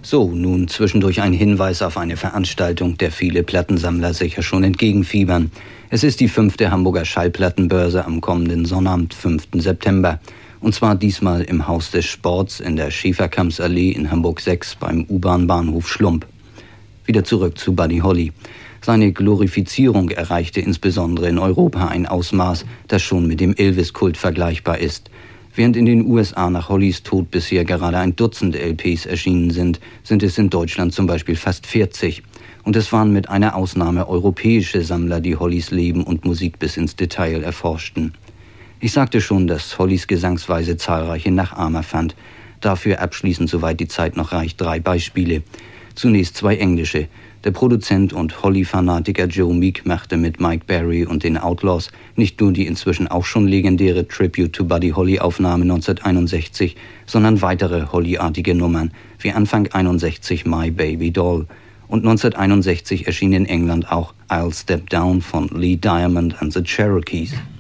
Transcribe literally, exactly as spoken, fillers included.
So, nun zwischendurch ein Hinweis auf eine Veranstaltung, der viele Plattensammler sicher schon entgegenfiebern. Es ist die fünfte Hamburger Schallplattenbörse am kommenden Sonnabend, fünften September. Und zwar diesmal im Haus des Sports in der Schäferkammsallee in Hamburg sechs beim U-Bahn-Bahnhof Schlump. Wieder zurück zu Buddy Holly. Seine Glorifizierung erreichte insbesondere in Europa ein Ausmaß, das schon mit dem Elvis-Kult vergleichbar ist. Während in den U S A nach Hollys Tod bisher gerade ein Dutzend L Ps erschienen sind, sind es in Deutschland zum Beispiel fast vierzig. Und es waren mit einer Ausnahme europäische Sammler, die Hollys Leben und Musik bis ins Detail erforschten. Ich sagte schon, dass Hollys Gesangsweise zahlreiche Nachahmer fand. Dafür abschließend, soweit die Zeit noch reicht, drei Beispiele. Zunächst zwei englische. Der Produzent und Holly-Fanatiker Joe Meek machte mit Mike Berry und den Outlaws nicht nur die inzwischen auch schon legendäre Tribute to Buddy Holly-Aufnahme neunzehnhunderteinundsechzig, sondern weitere Holly-artige Nummern, wie Anfang einundsechzig My Baby Doll. Und neunzehnhunderteinundsechzig erschien in England auch I'll Step Down von Lee Diamond and the Cherokees.